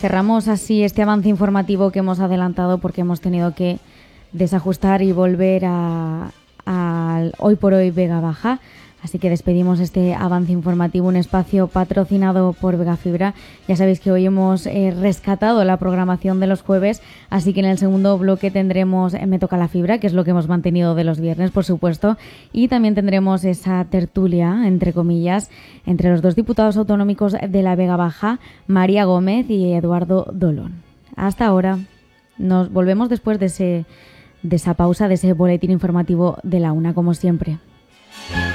cerramos así este avance informativo que hemos adelantado porque hemos tenido que desajustar y volver al Hoy por Hoy Vega Baja. Así que despedimos este avance informativo, un espacio patrocinado por Vega Fibra. Ya sabéis que hoy hemos rescatado la programación de los jueves, así que en el segundo bloque tendremos Me Toca la Fibra, que es lo que hemos mantenido de los viernes, por supuesto, y también tendremos esa tertulia, entre comillas, entre los dos diputados autonómicos de la Vega Baja, María Gómez y Eduardo Dolón. Hasta ahora. Nos volvemos después de esa pausa, de ese boletín informativo de la una, como siempre.